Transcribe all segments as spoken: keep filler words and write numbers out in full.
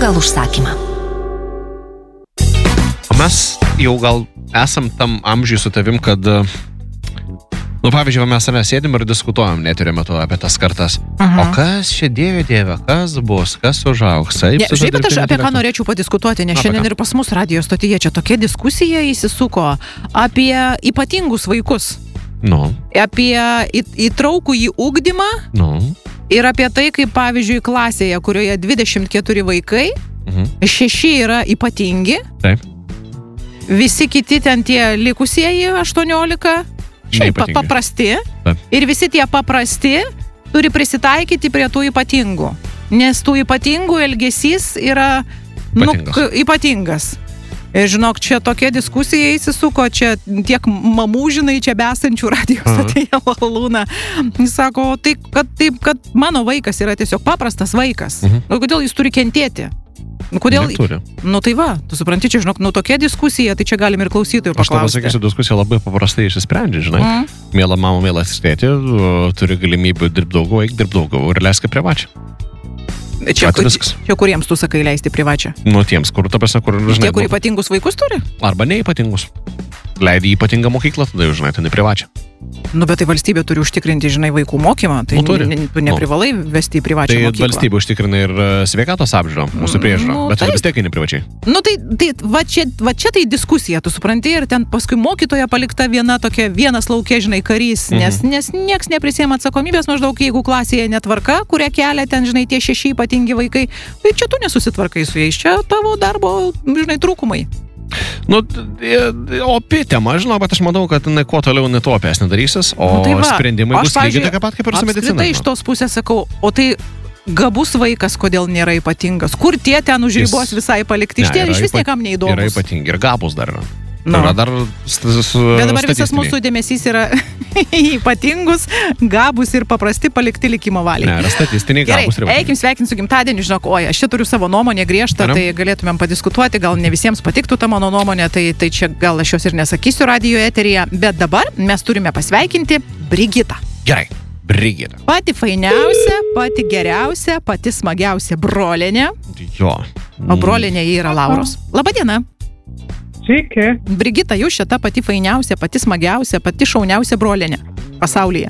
pagal užsakymą. Mes jau gal esam tam amžiui su tavim, kad, nu, pavyzdžiui, mes save sėdim ir diskutuojam neturio metu apie tas kartas. Uh-huh. O kas čia dieve, dieve, kas bus, kas užaugs? Ne, žiūrėk, bet aš apie ką norėčiau padiskutuoti, nes šiandien ir pas mus radijo stotyje čia tokia diskusija įsisuko apie ypatingus vaikus. Nu. Apie į, įtraukų į ugdymą. Nu. Ir apie tai, kaip pavyzdžiui klasėje, kurioje dvidešimt keturi vaikai, uh-huh. šeši yra ypatingi. Taip. Visi kiti ten tie likusieji aštuoniolika, šiaip paprasti. Taip. Ir visi tie paprasti turi prisitaikyti prie tų ypatingų. Nes tų ypatingų elgesys yra ypatingas. Nu, ypatingas. Ir žinok, čia tokia diskusija įsisuko, čia tiek mamų, žinai, čia besančių radijos atėjo Luna. Jis sako, tai kad, taip, kad mano vaikas yra tiesiog paprastas vaikas. Uh-huh. O kodėl jis turi kentėti? Nu, kodėl? Neturi. Nu tai va, tu supranti, čia, žinok, nu tokia diskusija, tai čia galim ir klausytojų paklausti. Aš tau pasakysiu, diskusija labai paprastai išsisprendžia, žinai. Mm. Miela mama, mielas tėti, turi galimybę dirbti daugiau, eik dirbti daugiau ir leisk privačią. Čia, čia kuriems tu sakai leisti privačią? Nu tiems, kur, ta prasme, kur, žinai. Tie, kur ypatingus vaikus turi? Arba neypatingus. Leidi ypatingą mokyklą, tada jau, žinai, tai ne privačią. Nu, bet tai valstybė turi užtikrinti, žinai, vaikų mokymą, tai nu, turi. tu neprivalai nu. vesti į privačią tai mokyklą. Tai valstybė užtikrina ir sveikatos apžiūrą, mūsų priežiūrą, nu, bet tai vis tiek ne privačiai. Nu, tai, tai va, čia, va čia tai diskusija, tu supranti, ir ten paskui mokytoja palikta viena tokia, vienas lauke, žinai, karys, nes, mhm. nes nieks neprisiema atsakomybės, maždaug jeigu klasėje netvarka, kurią kelia ten, žinai, tie šeši ypatingi vaikai, tai čia tu nesusitvarkai su jais, čia tavo darbo, žinai, trūkumai. Nu, opi tema, žinau, bet aš manau, kad ne, kuo toliau netopės nedarysis, o nu, tai va, sprendimai bus lygiai tokia pat kaip ir su medicina. Apskritai iš tos pusės sakau, o tai gabus vaikas kodėl nėra ypatingas? Kur tie ten už ribos Jis... visai palikti? Iš tie iš vis niekam neįdomus. Yra ypatingi ir gabus dar yra. Nu. Yra dar bet dabar visas mūsų dėmesys yra ypatingus, gabus ir paprasti palikti likimo valiai. Ne, yra statistiniai gabus. Gerai, eikim sveikinti su gimtadieniu, žinok, oi, aš čia turiu savo nuomonę griežtą, tai galėtumėm padiskutuoti, gal ne visiems patiktų ta mano nuomonė, tai, tai čia gal aš jos ir nesakysiu radijo eteryje, bet dabar mes turime pasveikinti Brigitą. Gerai, Brigita. Pati fainiausia, pati geriausia, pati smagiausia brolinė. Jo. O brolinė yra Lauros. Labadiena. Sveiki. Brigita, jūs čia ta pati fainiausia, pati smagiausia, pati šauniausia brolinė pasaulyje.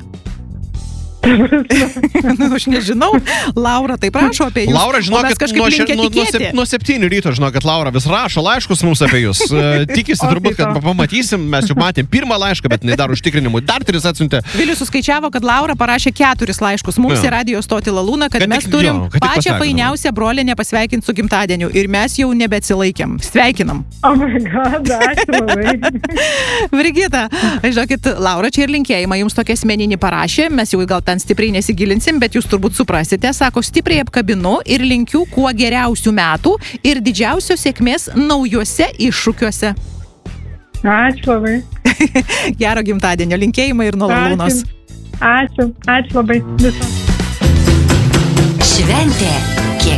Nu, aš nežinau. Laura taip rašo apie jūs. Laura, žinokit, nuo, še, nuo, nuo, sep, nuo septynių ryto, žinokit, Laura vis rašo laiškus mums apie jūs. Tikisi turbūt, kad pamatysim, mes jau matėm pirmą laišką, bet nedar užtikrinimui. Dar tris atsiuntė. Vilius suskaičiavo, kad Laura parašė keturis laiškus mums į radijo stotį Lalūną, kad, kad mes tik, turim jo, pačią fainiausią brolinę pasveikinti su gimtadieniu. Ir mes jau nebeatsilaikėm. Sveikinam. Oh my God, ačiū labai. Brigita, žinokit, Laura čia ir linkėjimą jums tokia asmeninį parašė. Mes jau gal ten stipriai nesigilinsim, bet jūs turbūt suprasite. Sako, stipriai apkabinu ir linkiu kuo geriausių metų ir didžiausios sėkmės naujuose iššūkiuose. Ačiū labai. Gero gimtadienio linkėjimai ir nuo Lalūnos. Ačiū. Ačiū. Ačiū labai. Viso. Šventė